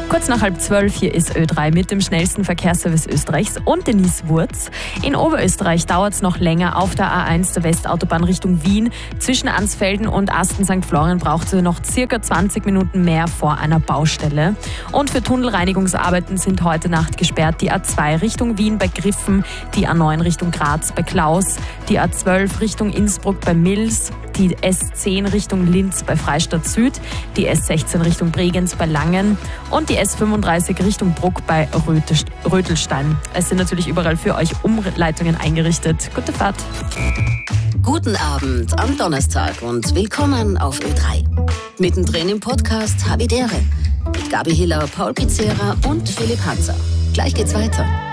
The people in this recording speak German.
Kurz nach 11:30 hier ist Ö3 mit dem schnellsten Verkehrsservice Österreichs und Denise Wurz. In Oberösterreich dauert es noch länger auf der A1 der Westautobahn Richtung Wien. Zwischen Ansfelden und Asten-St. Florian braucht es noch circa 20 Minuten mehr vor einer Baustelle. Und für Tunnelreinigungsarbeiten sind heute Nacht gesperrt die A2 Richtung Wien bei Griffen, die A9 Richtung Graz bei Klaus, die A12 Richtung Innsbruck bei Mills, die S10 Richtung Linz bei Freistadt Süd, die S16 Richtung Bregenz bei Langen und die S35 Richtung Bruck bei Rötelstein. Es sind natürlich überall für euch Umleitungen eingerichtet. Gute Fahrt. Guten Abend am Donnerstag und willkommen auf Ö3. Mittendrin im Podcast Habitäre mit Gabi Hiller, Paul Pizzera und Philipp Hanser. Gleich geht's weiter.